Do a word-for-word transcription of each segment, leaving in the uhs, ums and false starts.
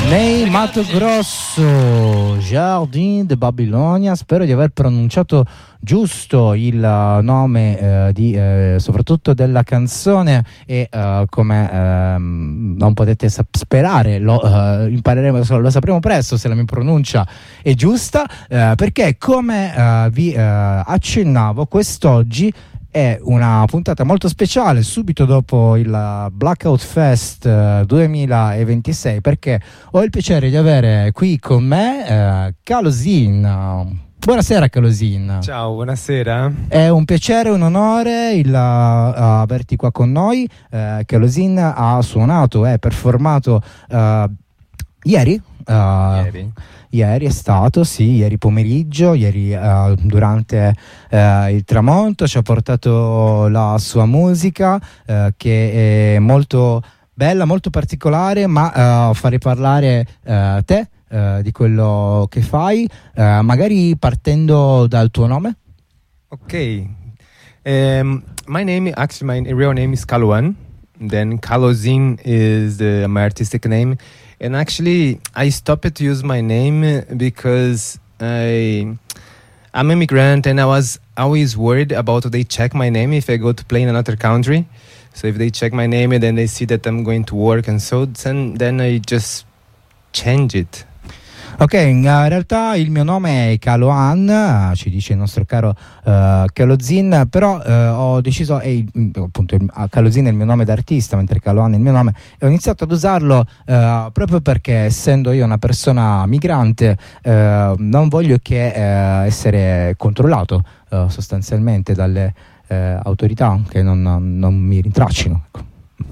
Nei Mato Grosso, Jardin de Babilonia. Spero di aver pronunciato giusto il nome eh, di, eh, soprattutto della canzone e eh, come eh, non potete sap- sperare lo eh, impareremo, lo sapremo presto se la mia pronuncia è giusta, eh, perché come eh, vi eh, accennavo, quest'oggi è una puntata molto speciale subito dopo il Blackout Fest eh, duemilaventisei, perché ho il piacere di avere qui con me eh, Kalosin. Buonasera Kalosin. Ciao, buonasera. È un piacere, un onore il, uh, averti qua con noi. uh, Kalosin ha suonato e performato uh, ieri? Uh, ieri Ieri è stato, sì, ieri pomeriggio, ieri uh, durante uh, il tramonto ci ha portato la sua musica uh, che è molto bella, molto particolare, ma uh, farei parlare uh, te uh, di quello che fai, uh, magari partendo dal tuo nome. Ok, um, my name, actually my real name is Kaluan, then Kalozin is the, my artistic name. And actually, I stopped to use my name because I, I'm an immigrant and I was always worried about they check my name if I go to play in another country. So if they check my name and then they see that I'm going to work and so, then, then I just change it. Ok, in realtà il mio nome è Kaloan, ci dice il nostro caro uh, Kalozin, però uh, ho deciso, eh, appunto Kalozin è il mio nome d'artista, mentre Kaloan è il mio nome, e ho iniziato ad usarlo uh, proprio perché, essendo io una persona migrante, uh, non voglio che uh, essere controllato uh, sostanzialmente dalle uh, autorità che non, non mi rintraccino, ecco.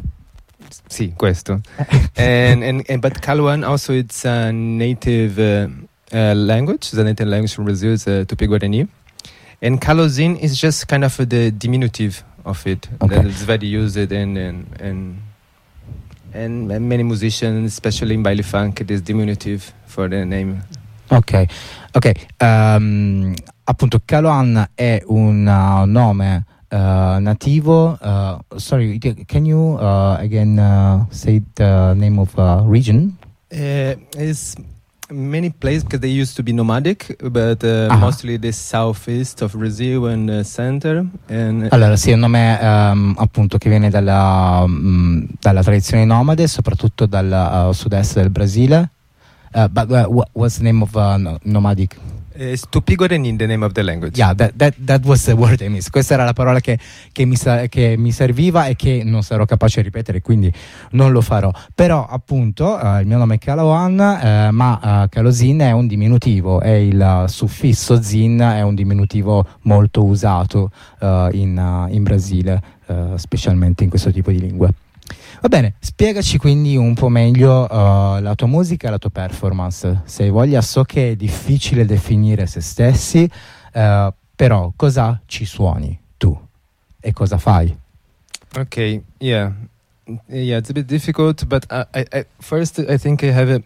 Sì, questo. and, and, and but Kaluan also it's a native uh, uh, language. The native language from Brazil is uh, Tupi-Guarani, and Kalozin is just kind of the diminutive of it. Okay. That is very used and and and and many musicians, especially in baile funk, it is diminutive for the name. Ok, ok. Um, appunto, Kaloan è un uh, nome Uh, nativo. Uh, sorry, can you uh, again uh, say the name of uh, region? Uh, it's many places because they used to be nomadic, but uh, uh-huh. mostly the southeast of Brazil and the center. And allora, sì, è un nome um, appunto che viene dalla, um, dalla tradizione nomade, soprattutto dal uh, sud-est del Brasile. Uh, but uh, what, what's the name of uh, no, nomadic? It's Tupi-Guarani, the name of the language. Yeah, that, that, that was the word I missed. Questa era la parola che, che, mi sa, che mi serviva e che non sarò capace di ripetere, quindi non lo farò. Però appunto uh, il mio nome è Kaloan, uh, ma uh, Kalozin è un diminutivo, e il uh, suffisso zin è un diminutivo molto usato uh, in, uh, in Brasile, uh, specialmente in questo tipo di lingue. Va bene, spiegaci quindi un po' meglio uh, la tua musica e la tua performance. Se hai voglia, so che è difficile definire se stessi, uh, però cosa ci suoni tu e cosa fai? Ok, yeah, yeah, it's a bit difficult, but I, I, I, first I think I have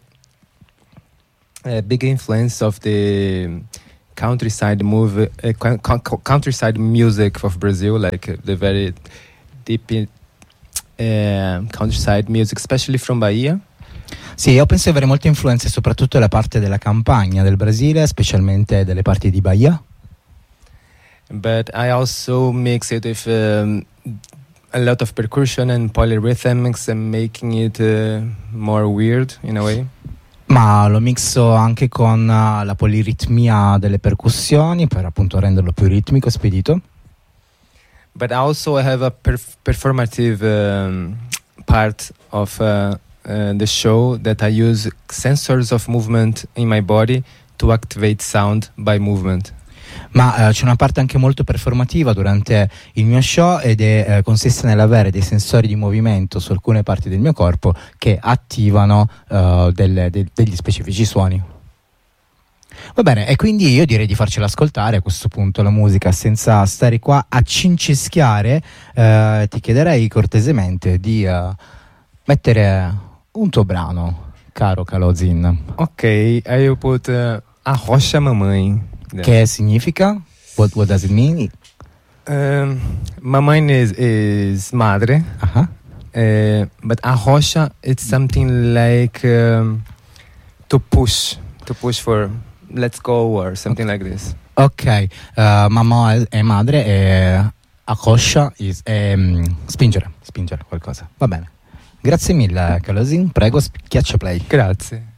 a, a big influence of the countryside move, uh, countryside music of Brazil, like uh, the very deep. In, Uh, countryside music, especially from Bahia. Sì, io penso di avere molte influenze soprattutto dalla parte della campagna del Brasile, specialmente delle parti di Bahia. But I also mix it with um, a lot of percussion and polyrhythmics and making it uh, more weird in a way. Ma lo mixo anche con uh, la poliritmia delle percussioni per appunto renderlo più ritmico e spedito. But also I have a perf- performative um, part of uh, uh, the show that I use sensors of movement in my body to activate sound by movement. Ma uh, c'è una parte anche molto performativa durante il mio show ed è, uh, consiste nell'avere dei sensori di movimento su alcune parti del mio corpo che attivano uh, delle, de- degli specifici suoni. Va bene, e quindi io direi di farcela ascoltare a questo punto la musica senza stare qua a cincischiare. Eh, ti chiederei cortesemente di uh, mettere un tuo brano, caro Kalozin. Ok, I put uh, A Rocha Mamãe. Che significa? What, what does it mean? Um, mamãe is, is madre. Uh-huh. Uh, but A Rocha, it's something like... Um, to push, to push for let's go or something like this. Ok, uh, mamma è, è madre e Akosha is, è um, spingere, spingere qualcosa. Va bene. Grazie mille, Kalozin. Prego, schiaccia play. Grazie.